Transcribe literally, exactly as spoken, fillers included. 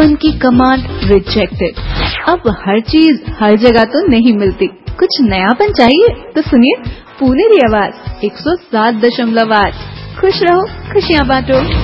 बचपन की command rejected. अब हर चीज हर जगह तो नहीं मिलती, कुछ नयापन चाहिए तो सुनिए पुनेरी आवाज एक सौ सात दशमलव आठ। खुश रहो, खुशियाँ बांटो।